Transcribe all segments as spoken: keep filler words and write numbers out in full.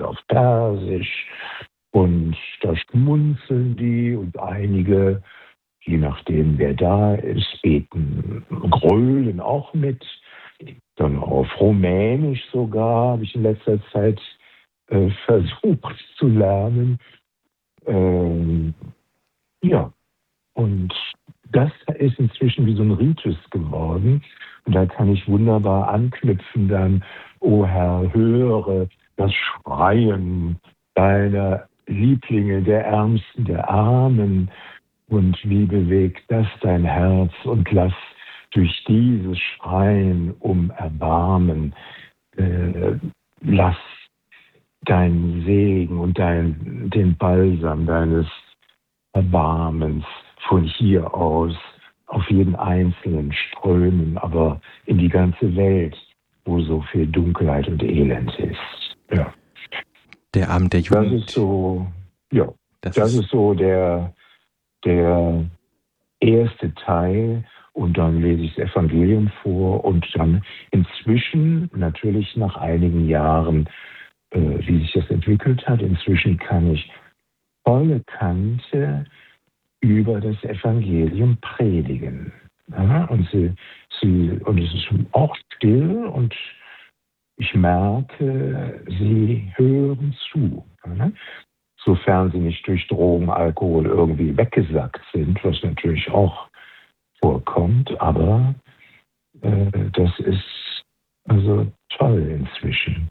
auf Persisch. Und da schmunzeln die und einige, je nachdem wer da ist, beten, grölen auch mit. Dann auf Rumänisch sogar, habe ich in letzter Zeit äh, versucht zu lernen. Ähm, ja, und das ist inzwischen wie so ein Ritus geworden. Und da kann ich wunderbar anknüpfen dann, o Herr, höre das Schreien deiner Lieblinge, der Ärmsten, der Armen. Und wie bewegt das dein Herz und lass durch dieses Schreien um Erbarmen, äh, lass deinen Segen und dein, den Balsam deines Erbarmens von hier aus auf jeden Einzelnen strömen, aber in die ganze Welt, wo so viel Dunkelheit und Elend ist. Ja. Der Abend der Jugend. Das ist so, ja, das, das ist ist so der, der erste Teil. Und dann lese ich das Evangelium vor und dann inzwischen, natürlich nach einigen Jahren, äh, wie sich das entwickelt hat, inzwischen kann ich volle Kante über das Evangelium predigen. Ja, und, sie, sie, und es ist auch still und ich merke, sie hören zu. Ja, sofern sie nicht durch Drogen, Alkohol irgendwie weggesackt sind, was natürlich auch vorkommt, aber äh, das ist also toll inzwischen.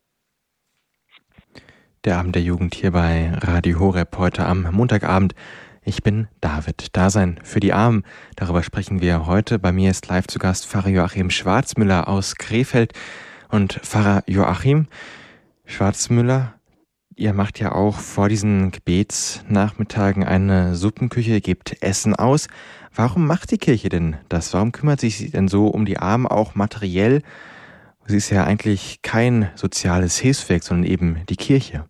Der Abend der Jugend hier bei Radio Horeb heute am Montagabend. Ich bin David. Dasein für die Armen. Darüber sprechen wir heute. Bei mir ist live zu Gast Pfarrer Joachim Schwarzmüller aus Krefeld. Und Pfarrer Joachim Schwarzmüller, ihr macht ja auch vor diesen Gebetsnachmittagen eine Suppenküche, gebt Essen aus. Warum macht die Kirche denn das? Warum kümmert sich sie denn so um die Armen auch materiell? Sie ist ja eigentlich kein soziales Hilfswerk, sondern eben die Kirche.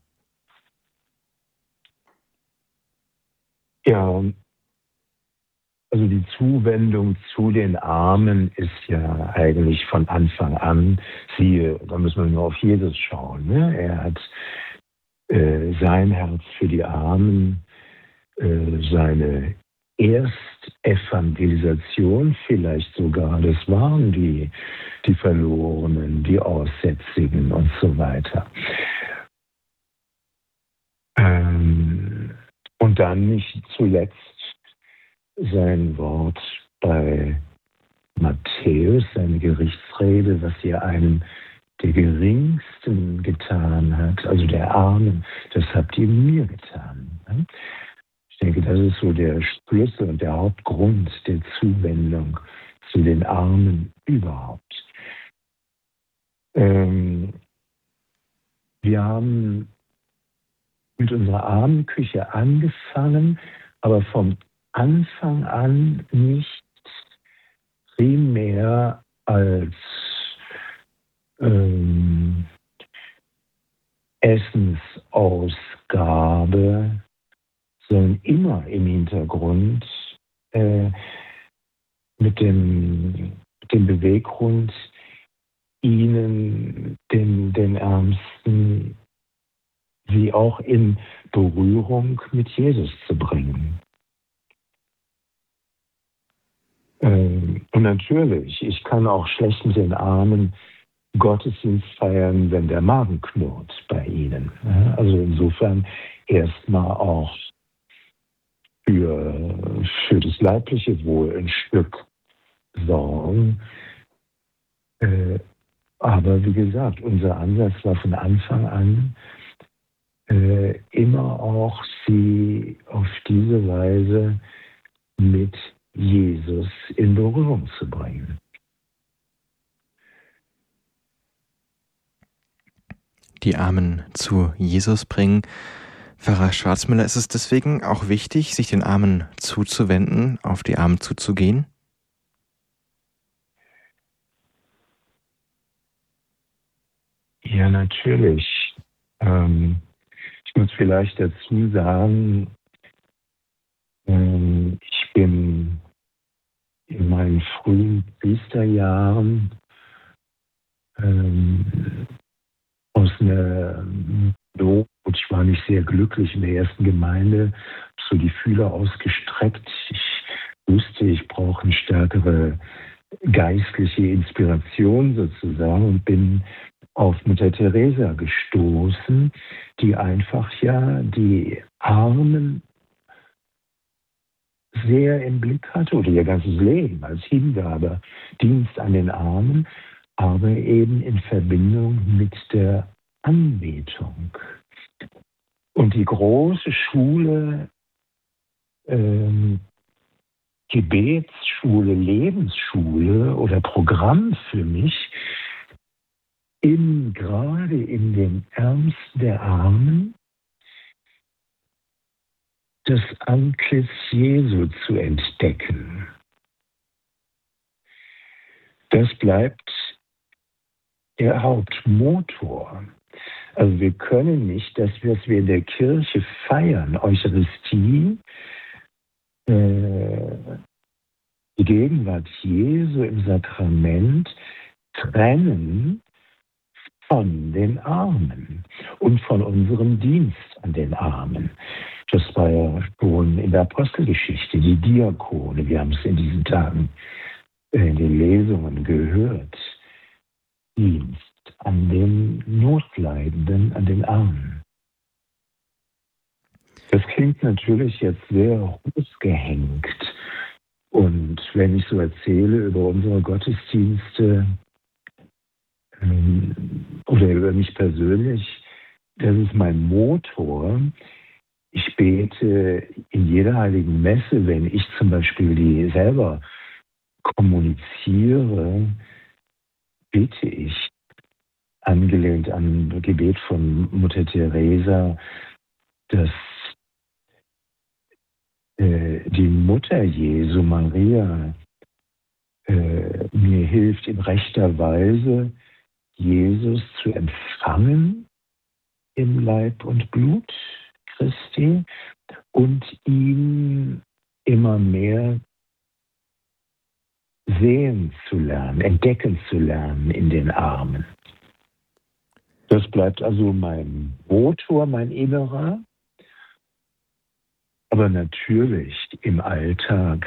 Ja, also die Zuwendung zu den Armen ist ja eigentlich von Anfang an, siehe, da müssen wir nur auf Jesus schauen. Ne? Er hat äh, sein Herz für die Armen, äh, seine Erstevangelisation vielleicht sogar, das waren die, die Verlorenen, die Aussätzigen und so weiter. Ähm, und dann nicht zuletzt sein Wort bei Matthäus, seine Gerichtsrede, was ihr einem der Geringsten getan hat, also der Armen, das habt ihr mir getan. Ich denke, das ist so der Schlüssel und der Hauptgrund der Zuwendung zu den Armen überhaupt. Ähm, wir haben mit unserer Armenküche angefangen, aber vom Anfang an nicht primär als ähm, Essensausgabe, sondern immer im Hintergrund äh, mit dem, mit dem Beweggrund, ihnen, den, den Ärmsten, sie auch in Berührung mit Jesus zu bringen. Ähm, und natürlich, ich kann auch schlecht mit den Armen Gottesdienst feiern, wenn der Magen knurrt bei ihnen. Ja, also insofern erstmal auch für, für das leibliche Wohl ein Stück sorgen. Äh, aber wie gesagt, unser Ansatz war von Anfang an, äh, immer auch sie auf diese Weise mit Jesus in Berührung zu bringen. Die Armen zu Jesus bringen. Pfarrer Schwarzmüller, ist es deswegen auch wichtig, sich den Armen zuzuwenden, auf die Armen zuzugehen? Ja, natürlich. Ähm, ich muss vielleicht dazu sagen, ähm, ich bin in meinen frühen Priesterjahren ähm, aus einer mich sehr glücklich in der ersten Gemeinde, so die Fühler ausgestreckt. Ich wusste, ich brauche eine stärkere geistliche Inspiration sozusagen und bin auf Mutter Teresa gestoßen, die einfach ja die Armen sehr im Blick hatte oder ihr ganzes Leben als Hingabe, Dienst an den Armen, aber eben in Verbindung mit der Anbetung. Und die große Schule, ähm, Gebetsschule, Lebensschule oder Programm für mich, in, gerade in den Ärmsten der Armen, das Antlitz Jesu zu entdecken. Das bleibt der Hauptmotor. Also wir können nicht, dass wir, was wir in der Kirche feiern, Eucharistie, äh, die Gegenwart Jesu im Sakrament, trennen von den Armen und von unserem Dienst an den Armen. Das war ja schon in der Apostelgeschichte, die Diakone, wir haben es in diesen Tagen in den Lesungen gehört, Dienst an den Notleidenden, an den Armen. Das klingt natürlich jetzt sehr ausgehängt. Und wenn ich so erzähle über unsere Gottesdienste ähm, oder über mich persönlich, das ist mein Motor. Ich bete in jeder heiligen Messe, wenn ich zum Beispiel die selber kommuniziere, bete ich, angelehnt an das Gebet von Mutter Teresa, dass äh, die Mutter Jesu, Maria, äh, mir hilft, in rechter Weise Jesus zu empfangen im Leib und Blut Christi und ihn immer mehr sehen zu lernen, entdecken zu lernen in den Armen. Das bleibt also mein Motor, mein Innerer. Aber natürlich im Alltag,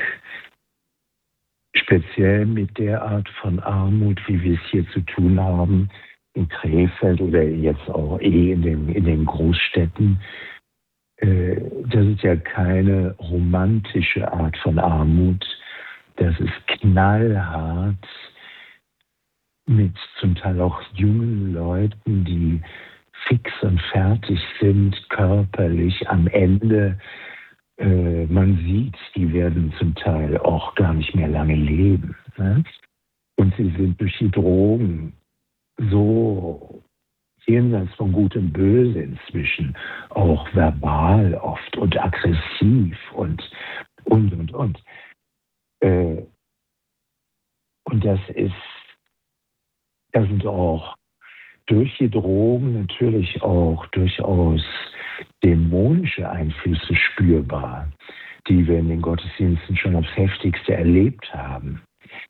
speziell mit der Art von Armut, wie wir es hier zu tun haben, in Krefeld oder jetzt auch eh in den, in den Großstädten, äh, das ist ja keine romantische Art von Armut. Das ist knallhart mit zum Teil auch jungen Leuten, die fix und fertig sind, körperlich am Ende. Äh, man sieht, die werden zum Teil auch gar nicht mehr lange leben. Ne? Und sie sind durch die Drogen so jenseits von Gut und Böse inzwischen, auch verbal oft und aggressiv und, und, und, und. Äh, und das ist, das sind auch durch die Drogen natürlich auch durchaus dämonische Einflüsse spürbar, die wir in den Gottesdiensten schon aufs Heftigste erlebt haben.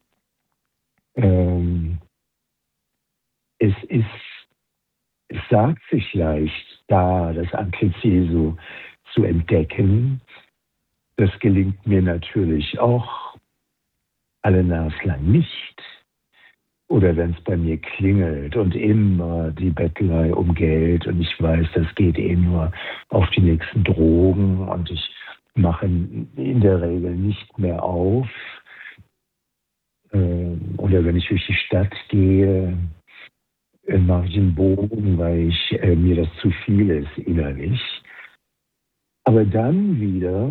Ähm, es ist, es sagt sich leicht, da das Antlitz Jesu zu entdecken. Das gelingt mir natürlich auch alle naslang nicht. Oder wenn es bei mir klingelt und immer die Bettelei um Geld und ich weiß, das geht eh nur auf die nächsten Drogen und ich mache in der Regel nicht mehr auf. Oder wenn ich durch die Stadt gehe, mache ich einen Bogen, weil ich, äh, mir das zu viel ist innerlich. Aber dann wieder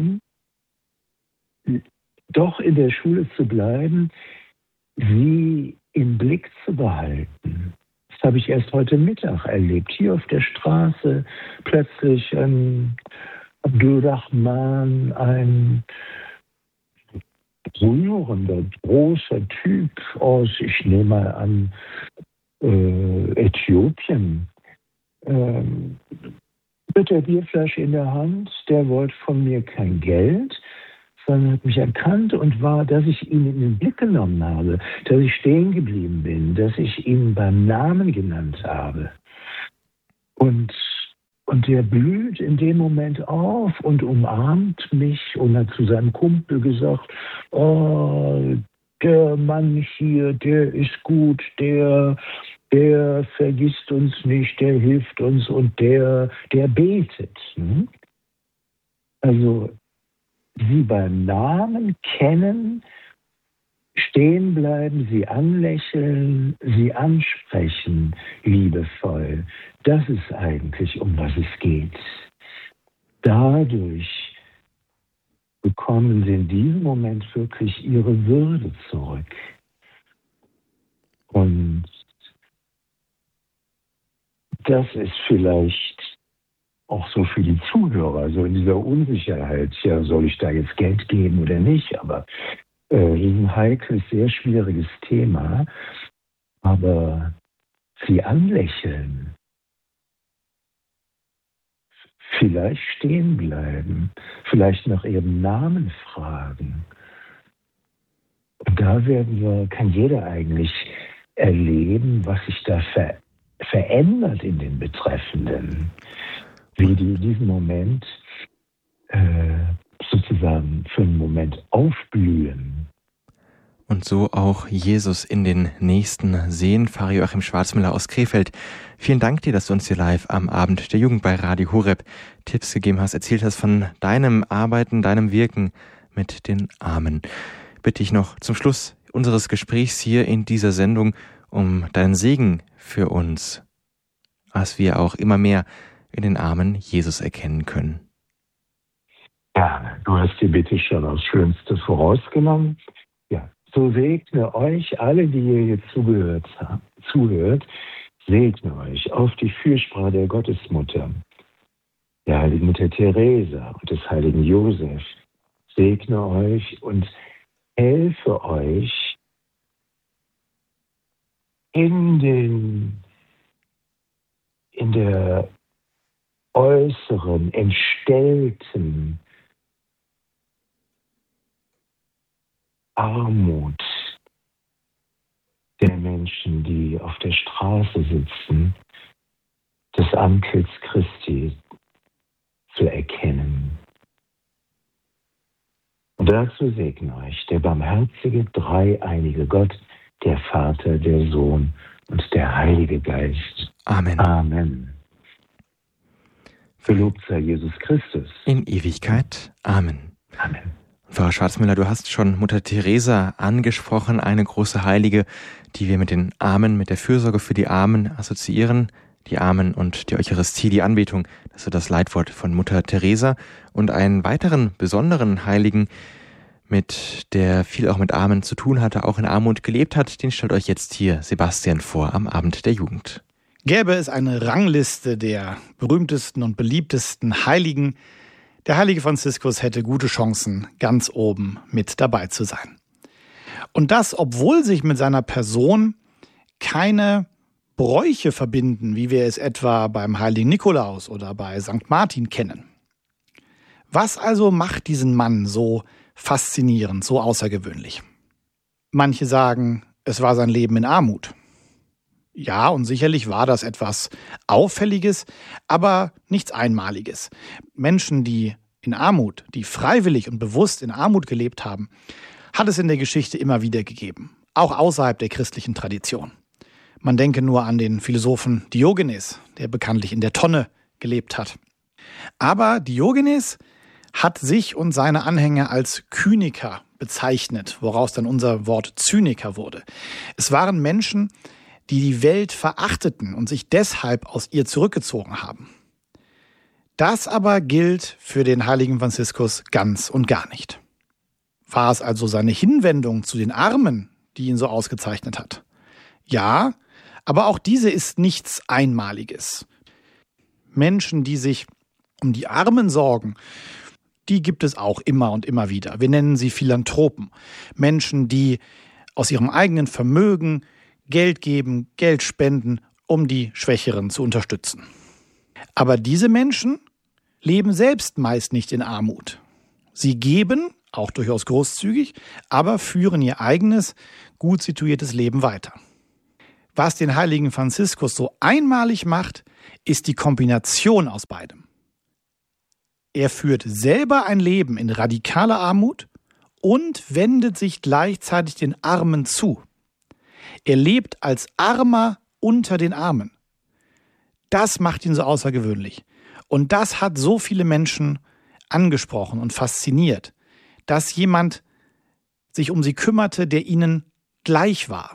doch in der Schule zu bleiben, sie im Blick zu behalten. Das habe ich erst heute Mittag erlebt. Hier auf der Straße plötzlich ein Abdulrahman, ein rührender, großer Typ aus, ich nehme mal an, äh, Äthiopien, ähm, mit der Bierflasche in der Hand, der wollte von mir kein Geld, sondern hat mich erkannt und war, dass ich ihn in den Blick genommen habe, dass ich stehen geblieben bin, dass ich ihn beim Namen genannt habe. Und, Und der blüht in dem Moment auf und umarmt mich und hat zu seinem Kumpel gesagt, oh, der Mann hier, der ist gut, der, der vergisst uns nicht, der hilft uns und der, der betet. Also sie beim Namen kennen, stehen bleiben, sie anlächeln, sie ansprechen, liebevoll. Das ist eigentlich, um was es geht. Dadurch bekommen sie in diesem Moment wirklich ihre Würde zurück. Und das ist vielleicht auch so für die Zuhörer, so in dieser Unsicherheit, ja, soll ich da jetzt Geld geben oder nicht, aber äh, ein heikles, sehr schwieriges Thema, aber sie anlächeln, vielleicht stehen bleiben, vielleicht nach ihrem Namen fragen. Und da werden wir, kann jeder eigentlich erleben, was sich da ver- verändert in den Betreffenden. Wie die in diesem Moment äh, sozusagen für einen Moment aufblühen. Und so auch Jesus in den Nächsten sehen. Pfarrer Joachim Schwarzmüller aus Krefeld. Vielen Dank dir, dass du uns hier live am Abend der Jugend bei Radio Horeb Tipps gegeben hast, erzählt hast von deinem Arbeiten, deinem Wirken mit den Armen. Bitte ich noch zum Schluss unseres Gesprächs hier in dieser Sendung um deinen Segen für uns, dass wir auch immer mehr in den Armen Jesus erkennen können. Ja, du hast die Bitte schon aufs Schönste vorausgenommen. Ja, so segne euch alle, die ihr jetzt zugehört habt, zuhört, segne euch auf die Fürsprache der Gottesmutter, der heiligen Mutter Teresa und des heiligen Josef. Segne euch und helfe euch in den, in der äußeren, entstellten Armut der Menschen, die auf der Straße sitzen, das Antlitz Christi zu erkennen. Und dazu segne euch der barmherzige, dreieinige Gott, der Vater, der Sohn und der Heilige Geist. Amen. Amen. Gelobt sei Jesus Christus. In Ewigkeit. Amen. Amen. Frau Schwarzmüller, du hast schon Mutter Teresa angesprochen, eine große Heilige, die wir mit den Armen, mit der Fürsorge für die Armen assoziieren. Die Armen und die Eucharistie, die Anbetung, das ist das Leitwort von Mutter Teresa. Und einen weiteren besonderen Heiligen, mit der viel auch mit Armen zu tun hatte, auch in Armut gelebt hat, den stellt euch jetzt hier Sebastian vor am Abend der Jugend. Gäbe es eine Rangliste der berühmtesten und beliebtesten Heiligen, der heilige Franziskus hätte gute Chancen, ganz oben mit dabei zu sein. Und das, obwohl sich mit seiner Person keine Bräuche verbinden, wie wir es etwa beim heiligen Nikolaus oder bei Sankt Martin kennen. Was also macht diesen Mann so faszinierend, so außergewöhnlich? Manche sagen, es war sein Leben in Armut. Ja, und sicherlich war das etwas Auffälliges, aber nichts Einmaliges. Menschen, die in Armut, die freiwillig und bewusst in Armut gelebt haben, hat es in der Geschichte immer wieder gegeben, auch außerhalb der christlichen Tradition. Man denke nur an den Philosophen Diogenes, der bekanntlich in der Tonne gelebt hat. Aber Diogenes hat sich und seine Anhänger als Kyniker bezeichnet, woraus dann unser Wort Zyniker wurde. Es waren Menschen, die die Welt verachteten und sich deshalb aus ihr zurückgezogen haben. Das aber gilt für den heiligen Franziskus ganz und gar nicht. War es also seine Hinwendung zu den Armen, die ihn so ausgezeichnet hat? Ja, aber auch diese ist nichts Einmaliges. Menschen, die sich um die Armen sorgen, die gibt es auch immer und immer wieder. Wir nennen sie Philanthropen. Menschen, die aus ihrem eigenen Vermögen Geld geben, Geld spenden, um die Schwächeren zu unterstützen. Aber diese Menschen leben selbst meist nicht in Armut. Sie geben, auch durchaus großzügig, aber führen ihr eigenes, gut situiertes Leben weiter. was den heiligen Franziskus so einmalig macht, ist die Kombination aus beidem. Er führt selber ein Leben in radikaler Armut und wendet sich gleichzeitig den Armen zu. Er lebt als Armer unter den Armen. Das macht ihn so außergewöhnlich. Und das hat so viele Menschen angesprochen und fasziniert, dass jemand sich um sie kümmerte, der ihnen gleich war.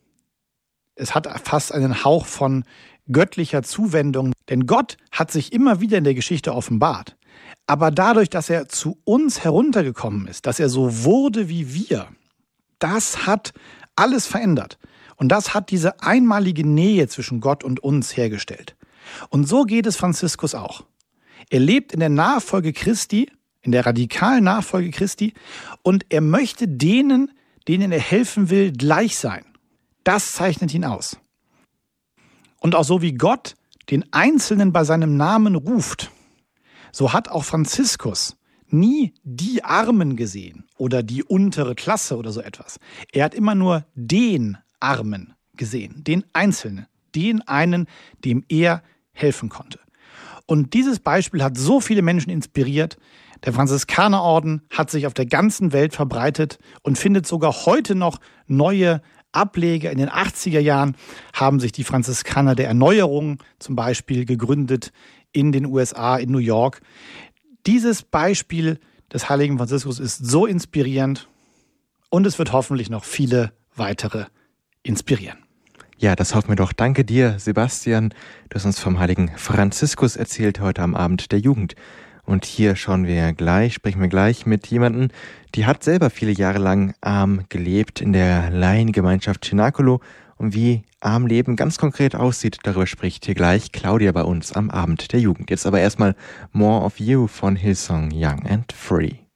Es hat fast einen Hauch von göttlicher Zuwendung, denn Gott hat sich immer wieder in der Geschichte offenbart. Aber dadurch, dass er zu uns heruntergekommen ist, dass er so wurde wie wir, das hat alles verändert. Und das hat diese einmalige Nähe zwischen Gott und uns hergestellt. Und so geht es Franziskus auch. Er lebt in der Nachfolge Christi, in der radikalen Nachfolge Christi, und er möchte denen, denen er helfen will, gleich sein. Das zeichnet ihn aus. Und auch so wie Gott den Einzelnen bei seinem Namen ruft, so hat auch Franziskus nie die Armen gesehen oder die untere Klasse oder so etwas. Er hat immer nur den Armen gesehen, den Einzelnen, den einen, dem er helfen konnte. Und dieses Beispiel hat so viele Menschen inspiriert. Der Franziskanerorden hat sich auf der ganzen Welt verbreitet und findet sogar heute noch neue Ableger. In den achtziger Jahren haben sich die Franziskaner der Erneuerung zum Beispiel gegründet in den U S A, in New York. Dieses Beispiel des heiligen Franziskus ist so inspirierend und es wird hoffentlich noch viele weitere inspirieren. Ja, das hoffen wir doch. Danke dir, Sebastian. Du hast uns vom heiligen Franziskus erzählt heute am Abend der Jugend. Und hier schauen wir gleich, sprechen wir gleich mit jemandem, die hat selber viele Jahre lang arm gelebt in der Laiengemeinschaft Cenacolo. Und wie Armleben ganz konkret aussieht, darüber spricht hier gleich Claudia bei uns am Abend der Jugend. Jetzt aber erstmal More of You von Hillsong Young and Free.